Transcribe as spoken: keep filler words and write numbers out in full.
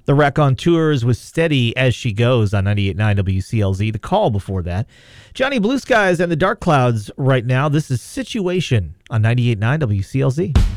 The Raconteurs was Steady As She Goes on ninety-eight point nine W C L Z. The Call before that. Johnny Blue Skies and the Dark Clouds right now. This is Situation on ninety-eight point nine W C L Z.